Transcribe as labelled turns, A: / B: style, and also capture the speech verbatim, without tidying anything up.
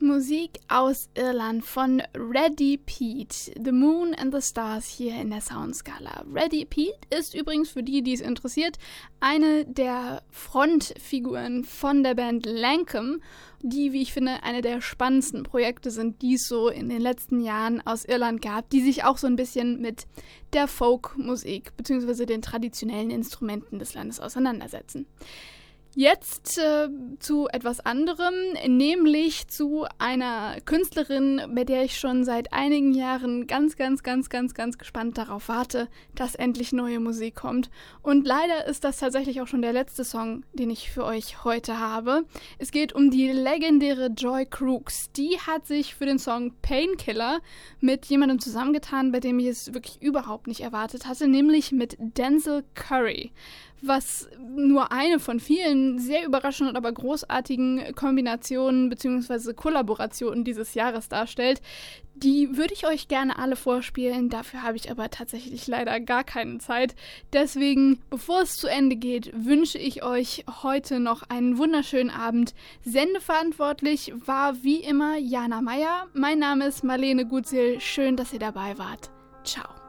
A: Musik aus Irland von Reddy Pete, The Moon and the Stars hier in der Soundskala. Reddy Pete ist übrigens, für die, die es interessiert, eine der Frontfiguren von der Band Lankum, die, wie ich finde, eine der spannendsten Projekte sind, die es so in den letzten Jahren aus Irland gab, die sich auch so ein bisschen mit der Folkmusik bzw. den traditionellen Instrumenten des Landes auseinandersetzen. Jetzt äh, zu etwas anderem, nämlich zu einer Künstlerin, bei der ich schon seit einigen Jahren ganz, ganz, ganz, ganz, ganz gespannt darauf warte, dass endlich neue Musik kommt. Und leider ist das tatsächlich auch schon der letzte Song, den ich für euch heute habe. Es geht um die legendäre Joy Crookes. Die hat sich für den Song Painkiller mit jemandem zusammengetan, bei dem ich es wirklich überhaupt nicht erwartet hatte, nämlich mit Denzel Curry. Was nur eine von vielen sehr überraschenden, aber großartigen Kombinationen bzw. Kollaborationen dieses Jahres darstellt. Die würde ich euch gerne alle vorspielen, dafür habe ich aber tatsächlich leider gar keine Zeit. Deswegen, bevor es zu Ende geht, wünsche ich euch heute noch einen wunderschönen Abend. Sendeverantwortlich war wie immer Jana Meyer. Mein Name ist Marlene Gutzil. Schön, dass ihr dabei wart. Ciao.